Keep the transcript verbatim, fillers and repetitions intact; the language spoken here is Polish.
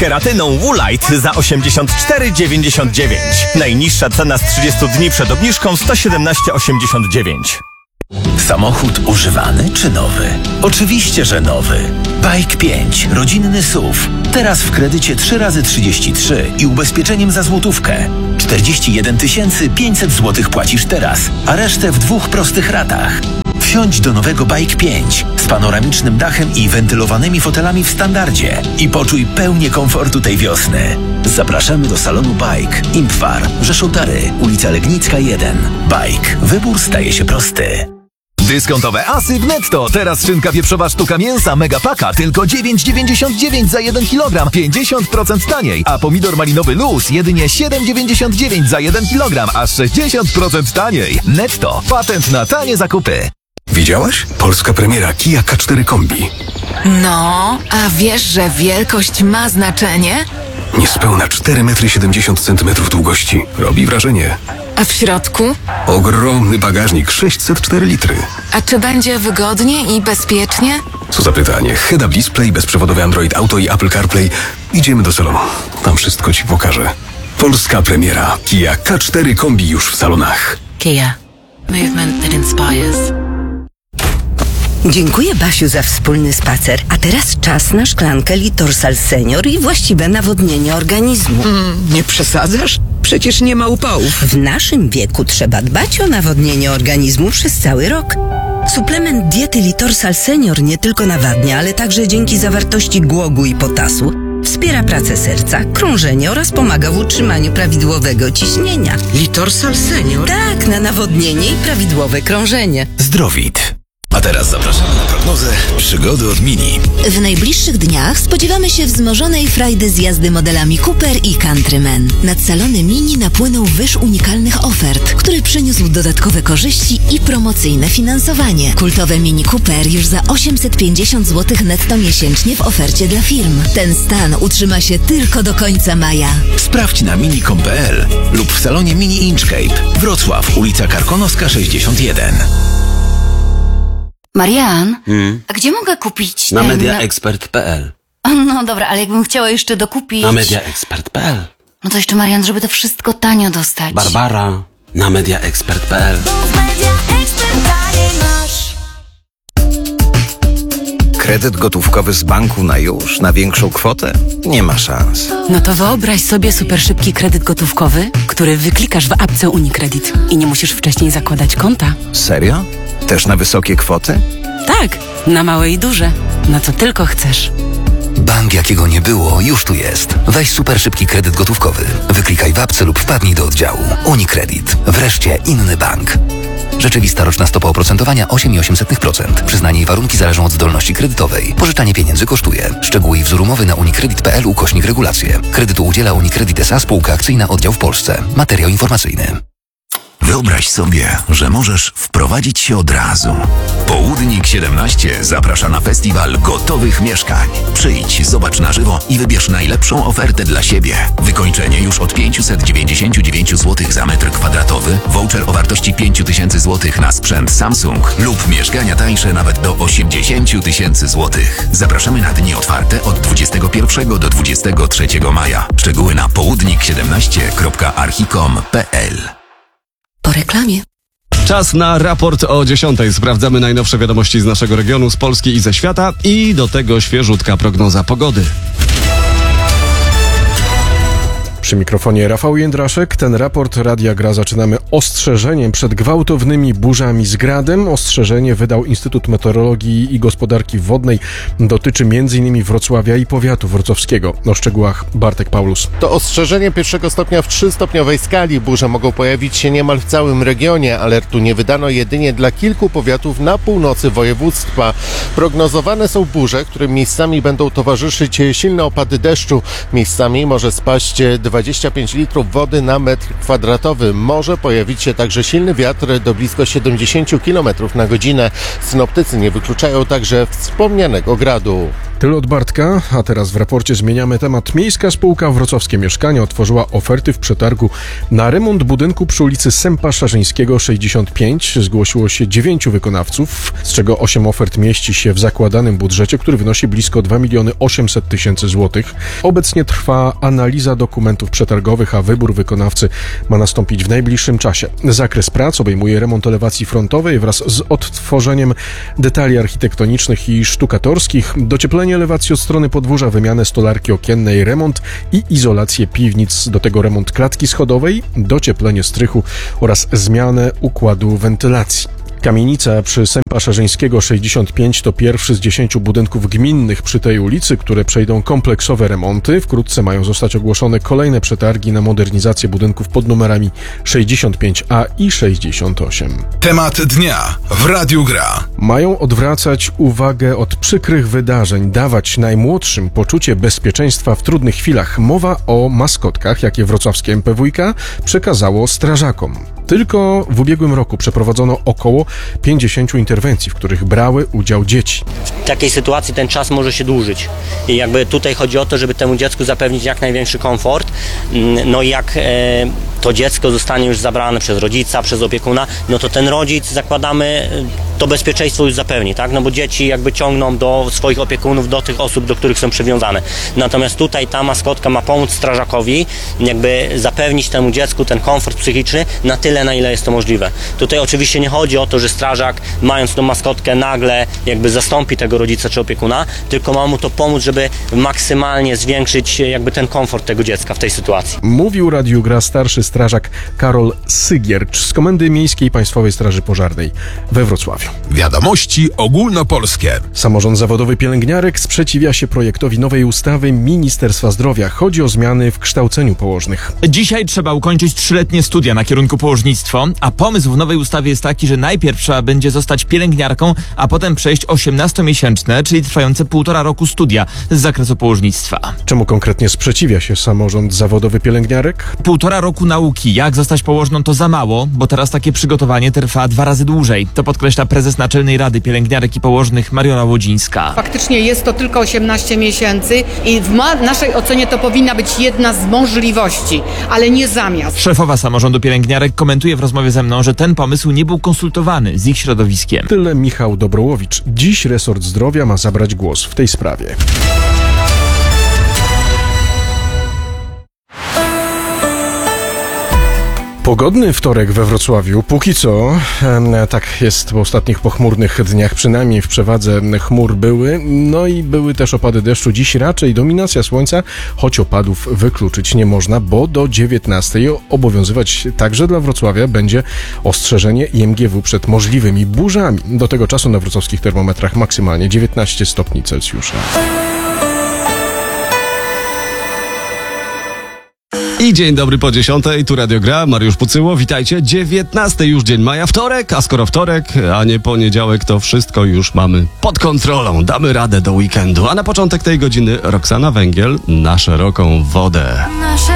keratyną Woolite za osiemdziesiąt cztery dziewięćdziesiąt dziewięć. Najniższa cena z trzydziestu dni przed obniżką sto siedemnaście osiemdziesiąt dziewięć. Samochód używany czy nowy? Oczywiście, że nowy. Bike pięć, rodzinny S U V. Teraz w kredycie trzy razy trzydzieści trzy i ubezpieczeniem za złotówkę. czterdzieści jeden tysięcy pięćset złotych płacisz teraz, a resztę w dwóch prostych ratach. Wsiądź do nowego Bike pięć z panoramicznym dachem i wentylowanymi fotelami w standardzie i poczuj pełnię komfortu tej wiosny. Zapraszamy do salonu Bike, Impfar, Rzeszów-Dary, ulica Legnicka jeden. Bike. Wybór staje się prosty. Dyskontowe asy w Netto. Teraz szynka wieprzowa sztuka mięsa Megapaka tylko dziewięć dziewięćdziesiąt dziewięć za jeden kilogram, pięćdziesiąt procent taniej. A pomidor malinowy Luz jedynie siedem dziewięćdziesiąt dziewięć za jeden kilogram, aż sześćdziesiąt procent taniej. Netto. Patent na tanie zakupy. Widziałaś? Polska premiera Kia K cztery Kombi. No, a wiesz, że wielkość ma znaczenie? Niespełna cztery metry siedemdziesiąt centymetrów długości. Robi wrażenie. A w środku? Ogromny bagażnik, sześćset cztery litry. A czy będzie wygodnie i bezpiecznie? Co za pytanie. Head-up display, bezprzewodowy Android Auto i Apple CarPlay. Idziemy do salonu. Tam wszystko ci pokażę. Polska premiera Kia K cztery Kombi już w salonach. Kia. Movement that inspires. Dziękuję, Basiu, za wspólny spacer. A teraz czas na szklankę Litorsal Senior i właściwe nawodnienie organizmu. Mm, nie przesadzasz? Przecież nie ma upałów. W naszym wieku trzeba dbać o nawodnienie organizmu przez cały rok. Suplement diety Litorsal Senior nie tylko nawadnia, ale także dzięki zawartości głogu i potasu wspiera pracę serca, krążenie oraz pomaga w utrzymaniu prawidłowego ciśnienia. Litorsal Senior? Tak, na nawodnienie i prawidłowe krążenie. Zdrowit. A teraz zapraszamy na prognozę przygody od Mini. W najbliższych dniach spodziewamy się wzmożonej frajdy z jazdy modelami Cooper i Countryman. Nad salony Mini napłynął wyż unikalnych ofert, który przyniósł dodatkowe korzyści i promocyjne finansowanie. Kultowe Mini Cooper już za osiemset pięćdziesiąt złotych netto miesięcznie w ofercie dla firm. Ten stan utrzyma się tylko do końca maja. Sprawdź na mini kropka com kropka pe el lub w salonie Mini Inchcape. Wrocław, ulica Karkonoska sześćdziesiąt jeden. Marian, hmm? a gdzie mogę kupić Na ten... mediaexpert kropka pe el. No dobra, ale jakbym chciała jeszcze dokupić... Na mediaexpert kropka pe el. No to jeszcze, Marian, żeby to wszystko tanio dostać. Barbara, na mediaexpert kropka pe el. Kredyt gotówkowy z banku na już, na większą kwotę? Nie ma szans. No to wyobraź sobie super szybki kredyt gotówkowy, który wyklikasz w apce UniCredit i nie musisz wcześniej zakładać konta. Serio? Też na wysokie kwoty? Tak, na małe i duże. Na co tylko chcesz. Bank, jakiego nie było, już tu jest. Weź super szybki kredyt gotówkowy. Wyklikaj w apce lub wpadnij do oddziału. UniCredit. Wreszcie inny bank. Rzeczywista roczna stopa oprocentowania osiem przecinek osiem procent. Przyznanie i warunki zależą od zdolności kredytowej. Pożyczanie pieniędzy kosztuje. Szczegóły i wzór umowy na unicredit kropka pe el ukośnik regulacje. Kredytu udziela UniCredit S A, spółka akcyjna, oddział w Polsce. Materiał informacyjny. Wyobraź sobie, że możesz wprowadzić się od razu. Południk siedemnaście zaprasza na festiwal gotowych mieszkań. Przyjdź, zobacz na żywo i wybierz najlepszą ofertę dla siebie. Wykończenie już od pięćset dziewięćdziesiąt dziewięć złotych za metr kwadratowy, voucher o wartości pięć tysięcy złotych na sprzęt Samsung lub mieszkania tańsze nawet do osiemdziesiąt tysięcy złotych. Zapraszamy na dni otwarte od dwudziestego pierwszego do dwudziestego trzeciego maja. Szczegóły na południk siedemnaście kropka archicom kropka pe el. Po reklamie. Czas na raport o dziesiątej. Sprawdzamy najnowsze wiadomości z naszego regionu, z Polski i ze świata i do tego świeżutka prognoza pogody. Przy mikrofonie Rafał Jędraszek. Ten raport Radia Gra zaczynamy ostrzeżeniem przed gwałtownymi burzami z gradem. Ostrzeżenie wydał Instytut Meteorologii i Gospodarki Wodnej. Dotyczy między innymi Wrocławia i powiatu wrocławskiego. O szczegółach Bartek Paulus. To ostrzeżenie pierwszego stopnia w trzystopniowej skali. Burze mogą pojawić się niemal w całym regionie. Alertu nie wydano jedynie dla kilku powiatów na północy województwa. Prognozowane są burze, którym miejscami będą towarzyszyć silne opady deszczu. Miejscami może spaść dwadzieścia pięć litrów wody na metr kwadratowy. Może pojawić się także silny wiatr do blisko siedemdziesiąt kilometrów na godzinę. Synoptycy nie wykluczają także wspomnianego gradu. Tyle od Bartka, a teraz w raporcie zmieniamy temat. Miejska spółka Wrocławskie Mieszkania otworzyła oferty w przetargu na remont budynku przy ulicy Sępa Szarzyńskiego sześćdziesiąt pięć. Zgłosiło się dziewięciu wykonawców, z czego osiem ofert mieści się w zakładanym budżecie, który wynosi blisko dwa miliony osiemset tysięcy złotych. Obecnie trwa analiza dokumentów przetargowych, a wybór wykonawcy ma nastąpić w najbliższym czasie. Zakres prac obejmuje remont elewacji frontowej wraz z odtworzeniem detali architektonicznych i sztukatorskich, docieplenie elewacji od strony podwórza, wymianę stolarki okiennej, remont i izolację piwnic, do tego remont klatki schodowej, docieplenie strychu oraz zmianę układu wentylacji. Kamienica przy Sępa Szarzyńskiego sześćdziesiąt pięć to pierwszy z dziesięciu budynków gminnych przy tej ulicy, które przejdą kompleksowe remonty. Wkrótce mają zostać ogłoszone kolejne przetargi na modernizację budynków pod numerami sześćdziesiąt pięć A i sześćdziesiąt osiem. Temat dnia w Radiu Gra. Mają odwracać uwagę od przykrych wydarzeń, dawać najmłodszym poczucie bezpieczeństwa w trudnych chwilach. Mowa o maskotkach, jakie wrocławskie M P W iK przekazało strażakom. Tylko w ubiegłym roku przeprowadzono około pięćdziesięciu interwencji, w których brały udział dzieci. W takiej sytuacji ten czas może się dłużyć i jakby tutaj chodzi o to, żeby temu dziecku zapewnić jak największy komfort. No i jak e, to dziecko zostanie już zabrane przez rodzica, przez opiekuna, no to ten rodzic, zakładamy, to bezpieczeństwo już zapewni, tak? No bo dzieci jakby ciągną do swoich opiekunów, do tych osób, do których są przywiązane. Natomiast tutaj ta maskotka ma pomóc strażakowi, jakby zapewnić temu dziecku ten komfort psychiczny na tyle, na ile jest to możliwe. Tutaj oczywiście nie chodzi o to, że strażak, mając tą maskotkę, nagle jakby zastąpi tego rodzica czy opiekuna, tylko ma mu to pomóc, żeby maksymalnie zwiększyć jakby ten komfort tego dziecka w tej sytuacji. Mówił Radiu Gra starszy strażak Karol Sygiercz z Komendy Miejskiej Państwowej Straży Pożarnej we Wrocławiu. Wiadomości ogólnopolskie. Samorząd zawodowy pielęgniarek sprzeciwia się projektowi nowej ustawy Ministerstwa Zdrowia. Chodzi o zmiany w kształceniu położnych. Dzisiaj trzeba ukończyć trzyletnie studia na kierunku położnictwo, a pomysł w nowej ustawie jest taki, że najpierw trzeba będzie zostać pielęgniarką, a potem przejść osiemnastomiesięczne, czyli trwające półtora roku studia z zakresu położnictwa. Czemu konkretnie sprzeciwia się samorząd zawodowy pielęgniarek? Półtora roku nauki, jak zostać położną, to za mało, bo teraz takie przygotowanie trwa dwa razy dłużej. To podkreśla prezes Naczelnej Rady Pielęgniarek i Położnych Mariola Łodzińska. Faktycznie jest to tylko osiemnaście miesięcy i w ma- naszej ocenie to powinna być jedna z możliwości, ale nie zamiast. Szefowa samorządu pielęgniarek komentuje w rozmowie ze mną, że ten pomysł nie był konsultowany z ich środowiskiem. Tyle Michał Dobrołowicz. Dziś resort zdrowia ma zabrać głos w tej sprawie. Pogodny wtorek we Wrocławiu. Póki co, e, tak jest w ostatnich pochmurnych dniach, przynajmniej w przewadze chmur były, no i były też opady deszczu. Dziś raczej dominacja słońca, choć opadów wykluczyć nie można, bo do dziewiętnastej obowiązywać także dla Wrocławia będzie ostrzeżenie I M G W przed możliwymi burzami. Do tego czasu na wrocławskich termometrach maksymalnie dziewiętnaście stopni Celsjusza. I dzień dobry po dziesiątej, tu Radio Gra, Mariusz Pucyło, witajcie. dziewiętnasty już dzień maja, wtorek, a skoro wtorek, a nie poniedziałek, to wszystko już mamy pod kontrolą. Damy radę do weekendu, a na początek tej godziny Roxana Węgiel na szeroką wodę.